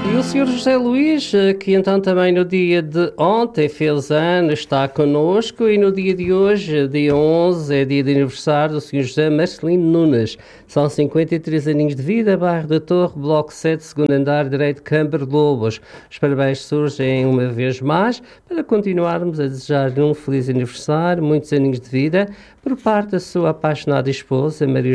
E o Sr. José Luís, que então também no dia de ontem fez anos, está connosco, e no dia de hoje, dia 11, é dia de aniversário do Sr. José Marcelino Nunes. São 53 aninhos de vida, bairro da Torre, bloco 7, segundo andar, direito, Câmara de Lobos. Os parabéns surgem uma vez mais para continuarmos a desejar-lhe um feliz aniversário, muitos aninhos de vida, por parte da sua apaixonada esposa, Maria